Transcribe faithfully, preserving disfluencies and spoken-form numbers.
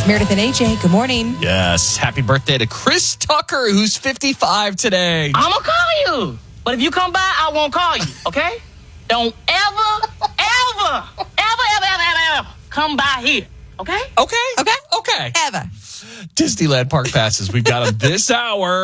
Meredith and A J, good morning. Yes. Happy birthday to Chris Tucker, who's fifty-five today. I'm going to call you. But if you come by, I won't call you, okay? Don't ever, ever, ever, ever, ever, ever, ever come by here, okay? Okay. Okay. Okay. Ever. Disneyland Park passes. We've got them this hour.